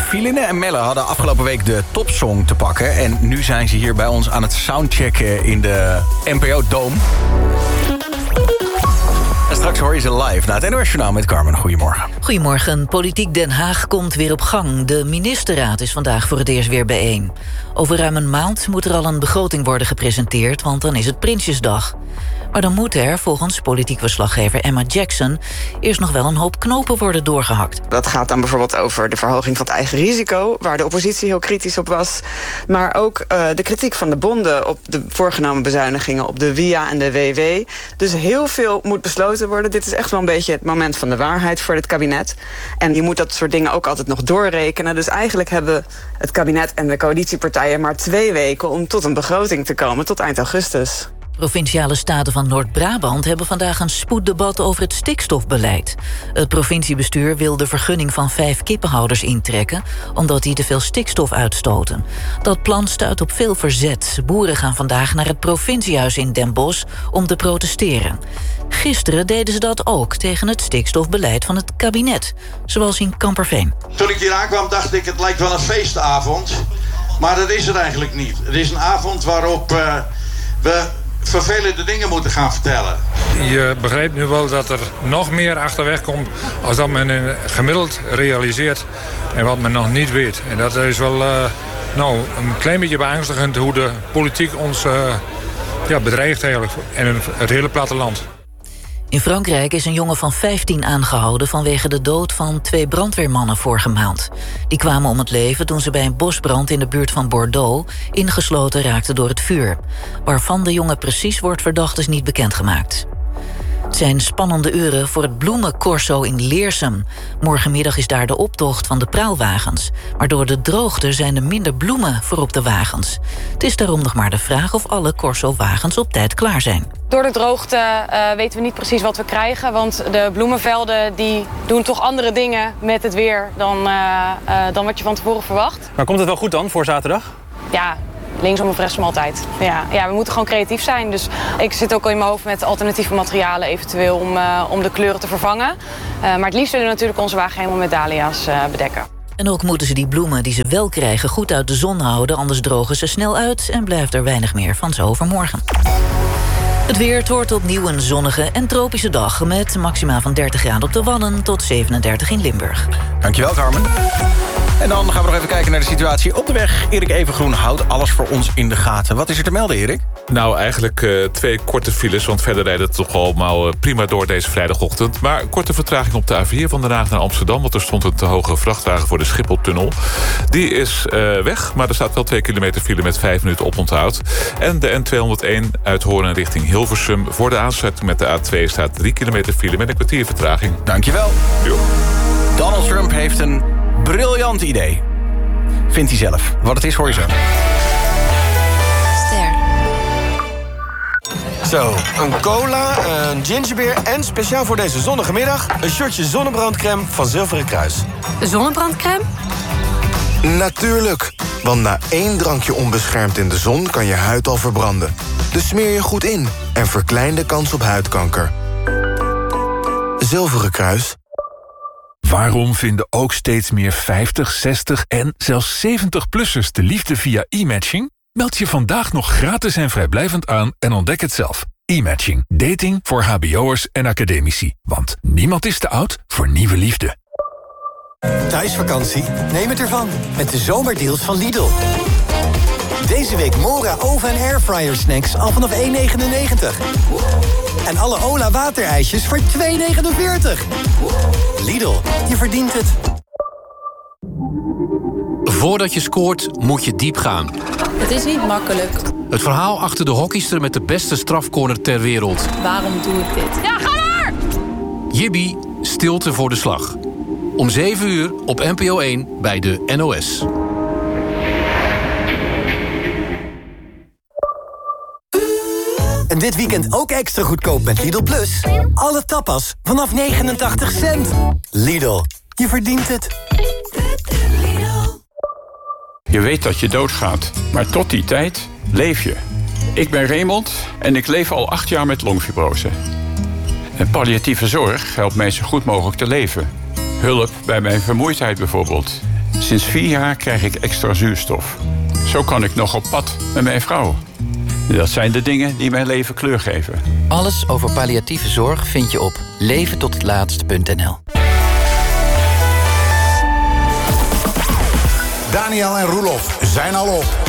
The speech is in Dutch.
Filine en Melle hadden afgelopen week de topsong te pakken. En nu zijn ze hier bij ons aan het soundchecken in de NPO Dome. En straks hoor je ze live na het NOS Journaal met Carmen. Goedemorgen. Goedemorgen. Politiek Den Haag komt weer op gang. De ministerraad is vandaag voor het eerst weer bijeen. Over ruim een maand moet er al een begroting worden gepresenteerd, want dan is het Prinsjesdag. Maar dan moet er, volgens politiek verslaggever Emma Jackson, eerst nog wel een hoop knopen worden doorgehakt. Dat gaat dan bijvoorbeeld over de verhoging van het eigen risico, waar de oppositie heel kritisch op was. Maar ook de kritiek van de bonden op de voorgenomen bezuinigingen op de WIA en de WW. Dus heel veel moet besloten worden. Dit is echt wel een beetje het moment van de waarheid voor dit kabinet. En je moet dat soort dingen ook altijd nog doorrekenen. Dus eigenlijk hebben het kabinet en de coalitiepartijen maar 2 weken om tot een begroting te komen, tot eind augustus. Provinciale staten van Noord-Brabant hebben vandaag een spoeddebat over het stikstofbeleid. Het provinciebestuur wil de vergunning van 5 kippenhouders intrekken, omdat die te veel stikstof uitstoten. Dat plan stuit op veel verzet. Boeren gaan vandaag naar het provinciehuis in Den Bosch om te protesteren. Gisteren deden ze dat ook tegen het stikstofbeleid van het kabinet, zoals in Kamperveen. Toen ik hier aankwam dacht ik, het lijkt wel een feestavond. Maar dat is het eigenlijk niet. Het is een avond waarop we vervelende dingen moeten gaan vertellen. Je begrijpt nu wel dat er nog meer achterweg komt als dat men gemiddeld realiseert en wat men nog niet weet. En dat is wel een klein beetje beangstigend hoe de politiek ons bedreigt eigenlijk en het hele platteland. In Frankrijk is een jongen van 15 aangehouden vanwege de dood van 2 brandweermannen vorige maand. Die kwamen om het leven toen ze bij een bosbrand in de buurt van Bordeaux ingesloten raakten door het vuur. Waarvan de jongen precies wordt verdacht is niet bekendgemaakt. Het zijn spannende uren voor het bloemencorso in Leersum. Morgenmiddag is daar de optocht van de praalwagens. Maar door de droogte zijn er minder bloemen voor op de wagens. Het is daarom nog maar de vraag of alle corso-wagens op tijd klaar zijn. Door de droogte weten we niet precies wat we krijgen. Want de bloemenvelden die doen toch andere dingen met het weer dan wat je van tevoren verwacht. Maar komt het wel goed dan voor zaterdag? Ja. Linksom of rechtsom altijd. Ja, we moeten gewoon creatief zijn. Dus ik zit ook al in mijn hoofd met alternatieve materialen eventueel om de kleuren te vervangen. Maar het liefst willen we natuurlijk onze wagen helemaal met dahlia's bedekken. En ook moeten ze die bloemen die ze wel krijgen goed uit de zon houden, anders drogen ze snel uit en blijft er weinig meer van zo overmorgen. Het weer, het wordt opnieuw een zonnige en tropische dag met maxima van 30 graden op de Wadden tot 37 in Limburg. Dankjewel, Carmen. En dan gaan we nog even kijken naar de situatie op de weg. Erik Evengroen houdt alles voor ons in de gaten. Wat is er te melden, Erik? Nou, eigenlijk 2 korte files, want verder rijdt het toch allemaal prima door deze vrijdagochtend. Maar korte vertraging op de A4 van Den Haag naar Amsterdam, want er stond een te hoge vrachtwagen voor de Schipholtunnel. Die is weg, maar er staat wel 2 kilometer file met 5 minuten oponthoud. En de N201 uit Hoorn richting Hilversum. Voor de aansluiting met de A2 staat 3 kilometer file met een kwartier vertraging. Dankjewel. Jo. Donald Trump heeft een briljant idee. Vindt hij zelf. Wat het is, hoor je zo. Zo, een cola, een gingerbeer en speciaal voor deze zonnige middag een shotje zonnebrandcrème van Zilveren Kruis. Zonnebrandcrème? Natuurlijk, want na 1 drankje onbeschermd in de zon kan je huid al verbranden. Dus smeer je goed in en verklein de kans op huidkanker. Zilveren Kruis. Waarom vinden ook steeds meer 50, 60 en zelfs 70-plussers de liefde via e-matching? Meld je vandaag nog gratis en vrijblijvend aan en ontdek het zelf. E-matching. Dating voor hbo'ers en academici. Want niemand is te oud voor nieuwe liefde. Thuisvakantie? Neem het ervan. Met de zomerdeals van Lidl. Deze week Mora oven- en airfryer snacks al vanaf €1,99. En alle Ola waterijsjes voor €2,49. Lidl, je verdient het. Voordat je scoort, moet je diep gaan. Het is niet makkelijk. Het verhaal achter de hockeyster met de beste strafcorner ter wereld. Waarom doe ik dit? Ja, ga maar! Jibby, stilte voor de slag. Om 7 uur op NPO 1 bij de NOS. En dit weekend ook extra goedkoop met Lidl Plus. Alle tapas vanaf 89 cent. Lidl, je verdient het. Je weet dat je doodgaat, maar tot die tijd leef je. Ik ben Raymond en ik leef al 8 jaar met longfibrose. En palliatieve zorg helpt mij zo goed mogelijk te leven. Hulp bij mijn vermoeidheid bijvoorbeeld. Sinds 4 jaar krijg ik extra zuurstof. Zo kan ik nog op pad met mijn vrouw. Dat zijn de dingen die mijn leven kleur geven. Alles over palliatieve zorg vind je op leventothetlaatst.nl. Daniel en Roelof zijn al op.